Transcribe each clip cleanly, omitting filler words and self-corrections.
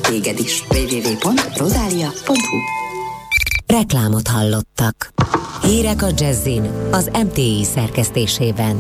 téged is. www.rosalia.hu. Reklámot hallottak. Hírek a Jazzin az MTI szerkesztésében.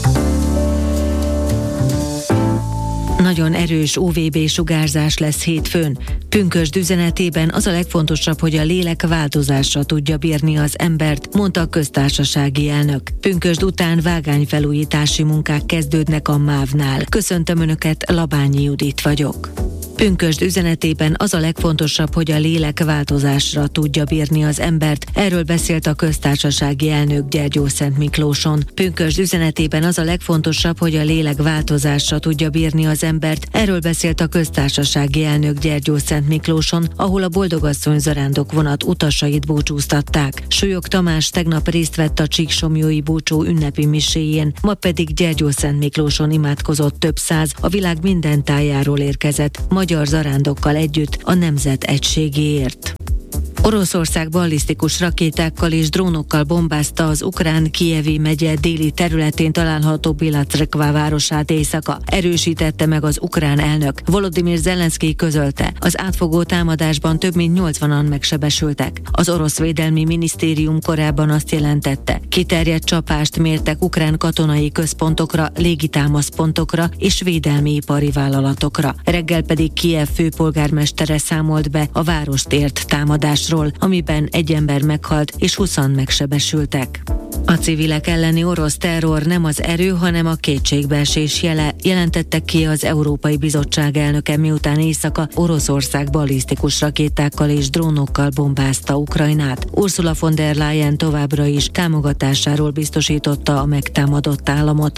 Nagyon erős UVB-sugárzás lesz hétfőn. Pünkösd üzenetében az a legfontosabb, hogy a lélek változásra tudja bírni az embert, mondta a köztársasági elnök. Pünkösd után vágányfelújítási munkák kezdődnek a MÁV-nál. Köszöntöm Önöket, Labányi Judit vagyok. Pünkösd üzenetében az a legfontosabb, hogy a lélek változásra tudja bírni az embert. Erről beszélt a köztársasági elnök Gyergyószent Miklóson. Pünkösd üzenetében az a legfontosabb, hogy a lélek változásra tudja bírni az embert. Erről beszélt a köztársasági elnök Gyergyószent Miklóson, ahol a Boldogasszony zarándok vonat utasait búcsúztatták. Súlyog Tamás tegnap részt vett a Csíksomlyói búcsú ünnepi miséjén, ma pedig Gyergyószent Miklóson imádkozott több száz, a világ minden tájáról érkezett magyar zarándokkal együtt a nemzet egységéért. Oroszország ballisztikus rakétákkal és drónokkal bombázta az ukrán Kijevi megye déli területén található Bilatrekva városát éjszaka. Erősítette meg az ukrán elnök. Volodymyr Zelenszkij közölte, az átfogó támadásban több mint 80-an megsebesültek. Az orosz védelmi minisztérium korábban azt jelentette, kiterjedt csapást mértek ukrán katonai központokra, légitámaszpontokra és védelmi ipari vállalatokra. Reggel pedig Kijev főpolgármestere számolt be a várost ért támadásról, amiben egy ember meghalt és 20-an megsebesültek. A civilek elleni orosz terror nem az erő, hanem a kétségbeesés jele, jelentette ki az Európai Bizottság elnöke, miután éjszaka Oroszország ballisztikus rakétákkal és drónokkal bombázta Ukrajnát. Ursula von der Leyen továbbra is támogatásáról biztosította a megtámadott államot.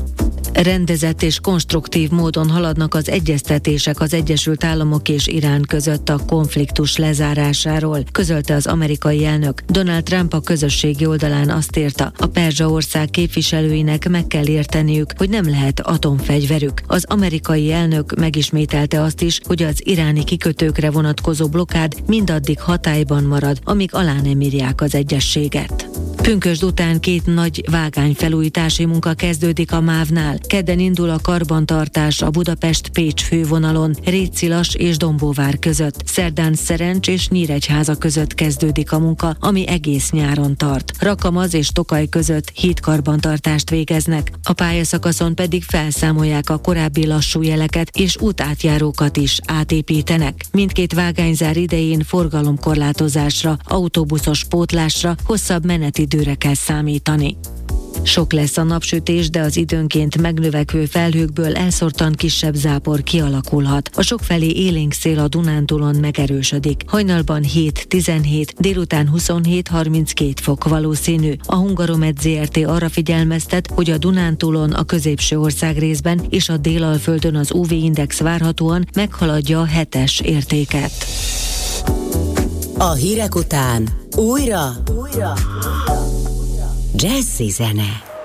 Rendezett és konstruktív módon haladnak az egyeztetések az Egyesült Államok és Irán között a konfliktus lezárásáról, közölte az amerikai elnök. Donald Trump a közösségi oldalán azt írta, a perzsa ország képviselőinek meg kell érteniük, hogy nem lehet atomfegyverük. Az amerikai elnök megismételte azt is, hogy az iráni kikötőkre vonatkozó blokkád mindaddig hatályban marad, amíg alá nem írják az egyezséget. Pünkösd után 2 nagy vágányfelújítási munka kezdődik a MÁV-nál. Kedden indul a karbantartás a Budapest-Pécs fővonalon, Rétszilas és Dombóvár között. Szerdán Szerencs és Nyíregyháza között kezdődik a munka, ami egész nyáron tart. Rakamaz és Tokaj között hídkarbantartást végeznek. A pályaszakaszon pedig felszámolják a korábbi lassú jeleket és útátjárókat is átépítenek. Mindkét vágányzár idején forgalomkorlátozásra, autóbuszos pótlásra, hosszabb menetidőre kell számítani. Sok lesz a napsütés, de az időnként megnövekvő felhőkből elszórtan kisebb zápor kialakulhat. A sokfelé élénk szél a Dunántúlon megerősödik. Hajnalban 7-17, délután 27-32 fok valószínű. A Hungaromed Zrt. Arra figyelmeztet, hogy a Dunántúlon, a középső országrészben és a Délalföldön az UV-index várhatóan meghaladja a 7-es értéket. A hírek után újra Jazzy zene.